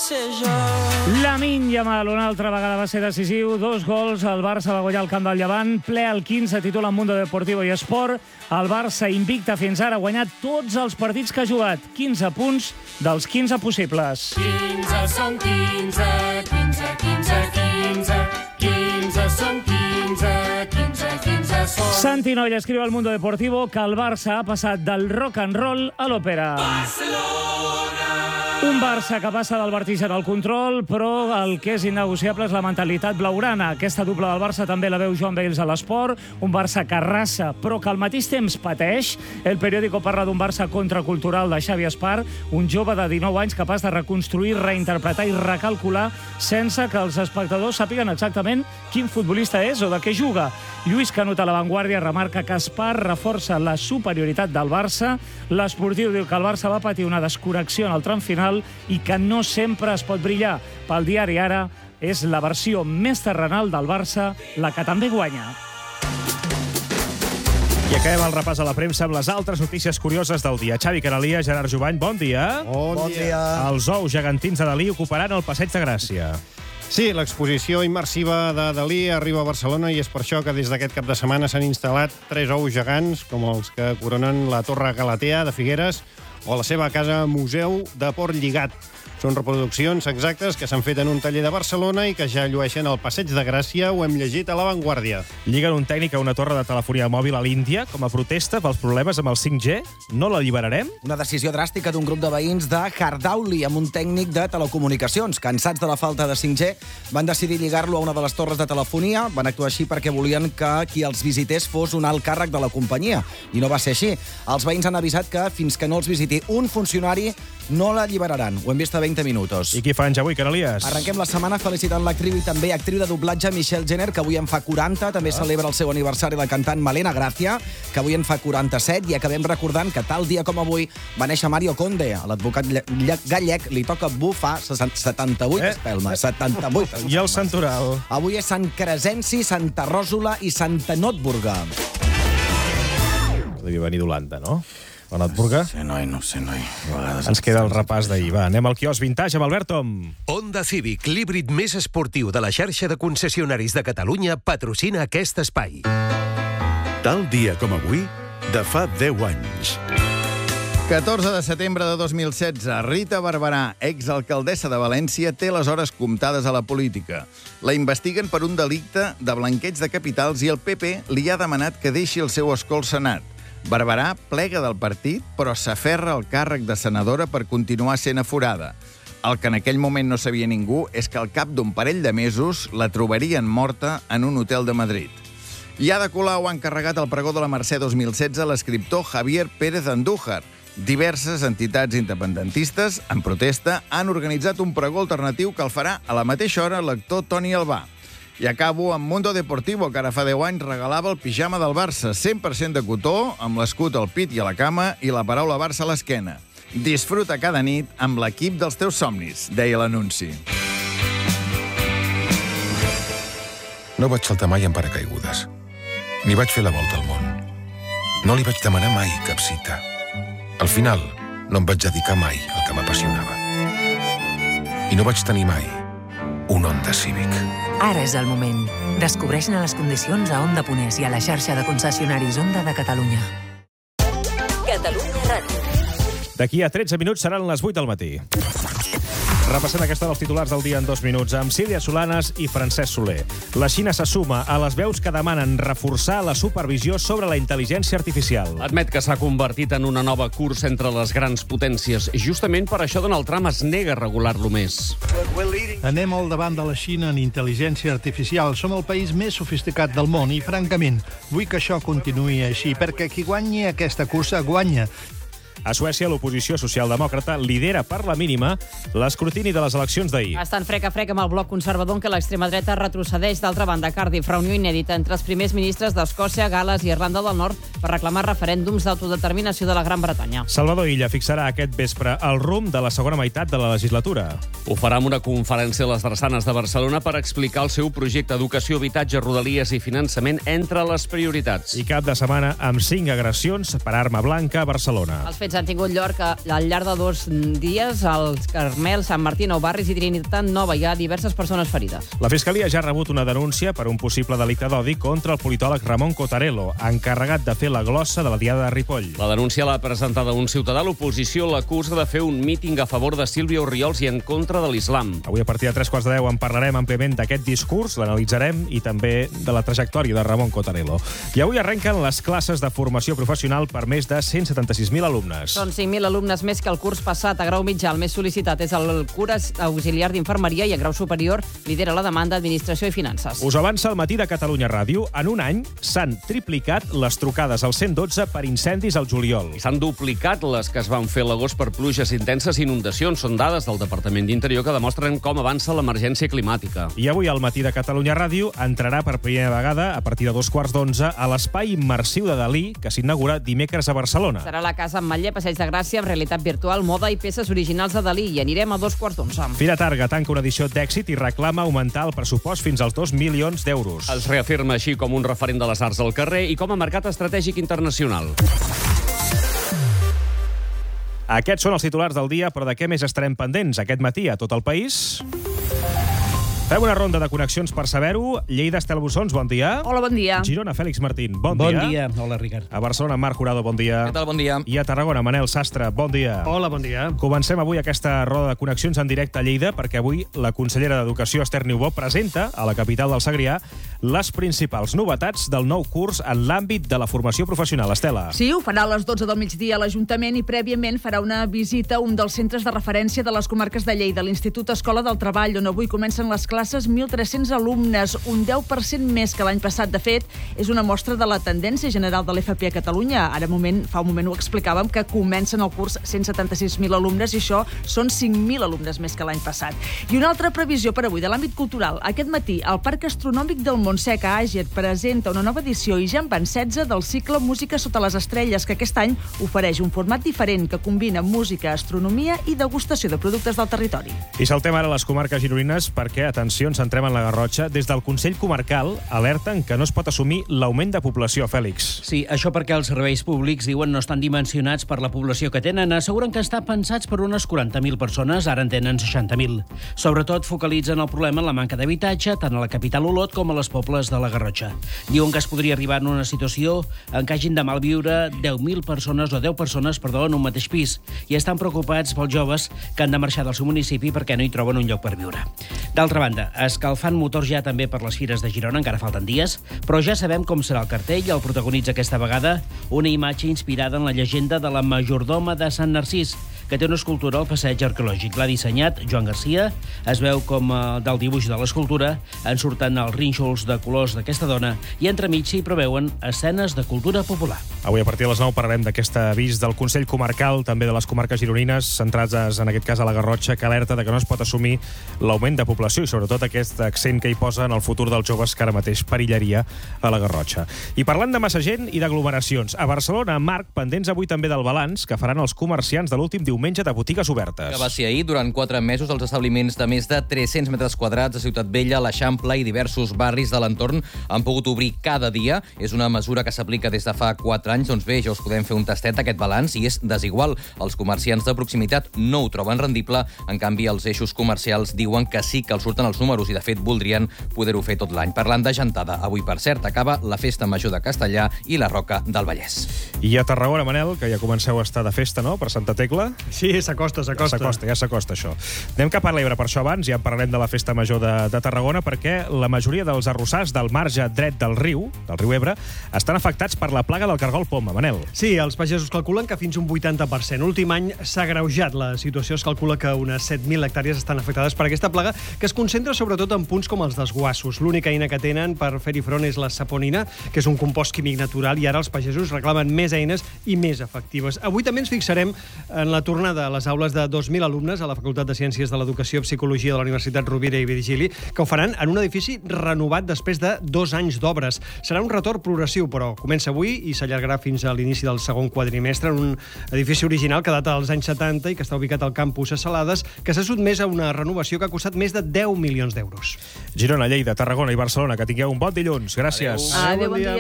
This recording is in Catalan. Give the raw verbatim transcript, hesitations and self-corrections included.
ser jo. Lamine Yamal una altra vegada va ser decisiu. Dos gols, el Barça va guanyar el camp del Llevant. Ple al quinze, titula en Mundo Deportivo i Esport. El Barça invicta fins ara, ha guanyat tots els partits que ha jugat. quinze punts dels quinze possibles. quinze són quinze, quinze, quinze, quinze, quinze són quinze, quinze, quinze són... Santi Noll escriu al Mundo Deportivo que el Barça ha passat del rock and roll a l'òpera. Barcelona! Un Barça que passa del vertigen al control, però el que és innegociable és la mentalitat blaugrana. Aquesta dupla del Barça també la veu Joan Bales a l'Esport. Un Barça que arrasa, però que al mateix temps pateix. El periòdico parla d'un Barça contracultural de Xavi Espart, un jove de dinou anys capaç de reconstruir, reinterpretar i recalcular sense que els espectadors sàpiguen exactament quin futbolista és o de què juga. Lluís Canut a La Vanguardia remarca que Espart reforça la superioritat del Barça. L'Esportiu diu que el Barça va patir una desconnexió en el tram final i que no sempre es pot brillar. Pel diari Ara és la versió més terrenal del Barça la que també guanya. I acabem el repàs a la premsa amb les altres notícies curioses del dia. Xavi Canalia, Gerard Jubany, bon dia. Bon, bon dia. Els ous gegantins de Dalí ocuparan el Passeig de Gràcia. Sí, l'exposició immersiva de Dalí arriba a Barcelona i és per això que des d'aquest cap de setmana s'han instal·lat tres ous gegants, com els que coronen la Torre Galatea de Figueres o la seva casa museu de Port Lligat. Són reproduccions exactes que s'han fet en un taller de Barcelona i que ja llueixen al Passeig de Gràcia, ho hem llegit a La Vanguardia. Lliguen un tècnic a una torre de telefonia mòbil a l'Índia com a protesta pels problemes amb el cinc G. No l'alliberarem? Una decisió dràstica d'un grup de veïns de Hardauli amb un tècnic de telecomunicacions. Cansats de la falta de cinc G, van decidir lligar-lo a una de les torres de telefonia. Van actuar així perquè volien que qui els visités fos un alt càrrec de la companyia. I no va ser així. Els veïns han avisat que fins que no els visiti un funcionari no l'alliberaran. Ho hem vist a vint minuts. I qui fa anys avui, Canalies? Arrenquem la setmana felicitant l'actriu i també actriu de doblatge Michelle Jenner, que avui en fa quaranta. També celebra el seu aniversari la cantant Malena Gracia, que avui en fa quaranta-set. I acabem recordant que tal dia com avui va néixer Mario Conde. A l'advocat gallec li toca bufar setanta-vuit eh? espelmes. setanta-vuit. I el santoral? Avui és Sant Crescenci, Santa Ròsola i Santa Notburga. Devia venir d'Holanda, no? La Notburga? No sé, noi, no sé, noi. Ens queda el repàs d'ahir. Va, anem al quiosc Vintage amb Albert Tom. Honda Civic, l'híbrid més esportiu de la xarxa de concessionaris de Catalunya, patrocina aquest espai. Tal dia com avui, de fa deu anys. catorze de setembre de dos mil setze, Rita Barberà, exalcaldessa de València, té les hores comptades a la política. La investiguen per un delicte de blanqueig de capitals i el P P li ha demanat que deixi el seu escó al Senat. Barberà plega del partit, però s'aferra al càrrec de senadora per continuar sent aforada. El que en aquell moment no sabia ningú és que al cap d'un parell de mesos la trobarien morta en un hotel de Madrid. I Ada Colau ha encarregat el pregó de la Mercè dos mil setze a l'escriptor Javier Pérez Andújar. Diverses entitats independentistes, en protesta, han organitzat un pregó alternatiu que el farà a la mateixa hora l'actor Toni Albà. I acabo amb Mundo Deportivo, que ara fa deu anys regalava el pijama del Barça, cent per cent de cotó, amb l'escut al pit i a la cama i la paraula Barça a l'esquena. Disfruta cada nit amb l'equip dels teus somnis, deia l'anunci. No vaig saltar mai en paracaigudes. Ni vaig fer la volta al món. No li vaig demanar mai cap cita. Al final, no em vaig dedicar mai al que m'apassionava. I no vaig tenir mai un Honda Civic. Ara és el moment. Descobreix-ne les condicions a Honda Ponès i a la xarxa de concessionaris Honda de Catalunya. Catalunya Ràdio. D'aquí a tretze minuts seran les vuit del matí. Repassem aquesta dels titulars del dia en dos minuts amb Sílvia Solanes i Francesc Soler. La Xina se suma a les veus que demanen reforçar la supervisió sobre la intel·ligència artificial. Admet que s'ha convertit en una nova cursa entre les grans potències. Justament per això Donald Trump es nega a regular-lo més. Anem al davant de la Xina en intel·ligència artificial. Som el país més sofisticat del món i, francament, vull que això continuï així, perquè qui guanyi aquesta cursa guanya. A Suècia, l'oposició socialdemòcrata lidera per la mínima l'escrutini de les eleccions d'ahir. Estan frec a frec amb el bloc conservador en què l'extrema dreta retrocedeix. D'altra banda, a Cardiff, reunió inèdita entre els primers ministres d'Escòcia, Gal·les i Irlanda del Nord per reclamar referèndums d'autodeterminació de la Gran Bretanya. Salvador Illa fixarà aquest vespre el rumb de la segona meitat de la legislatura. Ho farà amb una conferència a les Drassanes de Barcelona per explicar el seu projecte educació, habitatge, rodalies i finançament entre les prioritats. I cap de setmana amb cinc agressions per arma blanca a Barcelona. Els fets fets han tingut lloc al llarg de dos dies als Carmel, Sant Martí, Nou Barris i Trinitat Nova. Hi ha diverses persones ferides. La Fiscalia ja ha rebut una denúncia per un possible delicte d'odi contra el politòleg Ramon Cotarello, encarregat de fer la glossa de la Diada de Ripoll. La denúncia l'ha presentada un ciutadà. L'oposició l'acusa de fer un míting a favor de Sílvia Orriols i en contra de l'islam. Avui a partir de tres quarts de deu en parlarem àmpliament d'aquest discurs, l'analitzarem i també de la trajectòria de Ramon Cotarello. I avui arrenquen les classes de formació professional per més de cent setanta-sis mil alumnes. Són cinc mil alumnes més que el curs passat. A grau mitjà el més sol·licitat és el curs auxiliar d'infermeria i a grau superior lidera la demanda Administració i Finances. Us avança el matí de Catalunya Ràdio. En un any s'han triplicat les trucades al cent dotze per incendis al juliol. S'han duplicat les que es van fer a l'agost per pluges intenses i inundacions. Són dades del Departament d'Interior que demostren com avança l'emergència climàtica. I avui al matí de Catalunya Ràdio entrarà per primera vegada, a partir de dos quarts d'onze, a l'espai immersiu de Dalí, que s'inaugura dimecres a Barcelona. Serà la Casa Ametller, Passeig de Gràcia, amb realitat virtual, moda i peces originals de Dalí. I anirem a dos quarts d'onze. Fira Targa tanca una edició d'èxit i reclama augmentar el pressupost fins als dos milions d'euros. Es reafirma així com un referent de les arts al carrer i com a mercat estratègic internacional. Aquests són els titulars del dia, però de què més estarem pendents aquest matí a tot el país? Fem una ronda de connexions per saber-ho. Lleida, Estel Bussons, bon dia. Hola, bon dia. Girona, Fèlix Martín, bon, bon dia. Bon dia. Hola, Ricard. A Barcelona, Marc Jurado, bon dia. Què tal, bon dia. I a Tarragona, Manel Sastre, bon dia. Hola, bon dia. Comencem avui aquesta roda de connexions en directe a Lleida, perquè avui la consellera d'Educació, Esther Niubó, presenta a la capital del Segrià les principals novetats del nou curs en l'àmbit de la formació professional. Estela. Sí, ho farà a les dotze del migdia a l'Ajuntament i prèviament farà una visita a un dels centres de referència de les comarques de Lleida, l'Institut Escola del Treball, on avui comencen les classes mil tres-cents alumnes, un deu per cent més que l'any passat. De fet, és una mostra de la tendència general de l'F P a Catalunya. Ara moment, fa un moment ho explicàvem, que comencen el curs cent setanta-sis mil alumnes i això són cinc mil alumnes més que l'any passat. I una altra previsió per avui de l'àmbit cultural. Aquest matí, el Parc Astronòmic del Montsec a Àger presenta una nova edició i ja en van setze del cicle Música sota les estrelles, que aquest any ofereix un format diferent que combina música, astronomia i degustació de productes del territori. I saltem ara a les comarques gironines perquè, atenció, ens centrem en la Garrotxa. Des del Consell Comarcal alerten que no es pot assumir l'augment de població, Fèlix. Sí, això perquè els serveis públics, diuen, no estan dimensionats per la població que tenen. Asseguren que estan pensats per unes quaranta mil persones, ara en tenen seixanta mil. Sobretot focalitzen el problema en la manca d'habitatge, tant a la capital Olot com a les pobles de la Garrotxa. Diuen que es podria arribar en una situació en què hagin de malviure deu mil persones o deu persones, perdó, en un mateix pis, i estan preocupats pels joves que han de marxar del seu municipi perquè no hi troben un lloc per viure. D'altra banda, escalfant motors ja també per les fires de Girona, encara falten dies, però ja sabem com serà el cartell. El protagonitza aquesta vegada una imatge inspirada en la llegenda de la majordoma de Sant Narcís, que té una escultura al passeig arqueològic. L'ha dissenyat Joan Garcia. Es veu com eh, del dibuix de l'escultura en surten els rínxols de colors d'aquesta dona i entremig s'hi preveuen escenes de cultura popular. Avui a partir de les nou parlarem d'aquest avís del Consell Comarcal, també de les comarques gironines, centrats en aquest cas a la Garrotxa, que alerta de que no es pot assumir l'augment de població i sobretot aquest accent que hi posa en el futur dels joves que ara mateix perillaria a la Garrotxa. I parlant de massa gent i d'aglomeracions, a Barcelona, Marc, pendents avui també del balanç que faran els comerciants de l'últim diumenge de botigues obertes. Que va ser ahir, durant quatre mesos, els establiments de més de tres-cents metres quadrats a Ciutat Vella, l'Eixample i diversos barris de l'entorn han pogut obrir cada dia. És una mesura que s'aplica des de fa quatre anys. Doncs bé, ja us podem fer un tastet d'aquest balanç i és desigual. Els comerciants de proximitat no ho troben rendible. En canvi, els eixos comercials diuen que sí que els surten els números i, de fet, voldrien poder-ho fer tot l'any. Parlant de gentada, avui, per cert, acaba la Festa Major de Castellà i la Roca del Vallès. I a Tarragona, Manel, que ja comenceu a estar de festa, no?, per Santa Tecla. Sí, s'acosta, s'acosta. S'acosta, ja s'acosta, això. Anem cap a l'Ebre, per això abans, ja en parlarem de la Festa Major de, de Tarragona, perquè la majoria dels arrossars del marge dret del riu, del riu Ebre, estan afectats per la plaga del cargol poma. Manel. Sí, els pagesos calculen que fins un vuitanta per cent. L'últim any s'ha agreujat la situació. Es calcula que unes set mil hectàrees estan afectades per aquesta plaga, que es concentra sobretot en punts com els desguassos. L'única eina que tenen per fer-hi front és la saponina, que és un compost químic natural, i ara els pagesos reclamen més eines i més efectives. Avui també ens fixarem en la tornada a les aules de dos mil alumnes a la Facultat de Ciències de l'Educació i Psicologia de la Universitat Rovira i Virgili, que ho faran en un edifici renovat després de dos anys d'obres. Serà un retorn progressiu, però comença avui i s'allargarà fins a l'inici del segon quadrimestre en un edifici original que data dels anys setanta i que està ubicat al campus a Salades, que s'ha sotmès a una renovació que ha costat més de deu milions d'euros. Girona, Lleida, Tarragona i Barcelona, que tingueu un bon dilluns. Gràcies. Adéu, bon dia.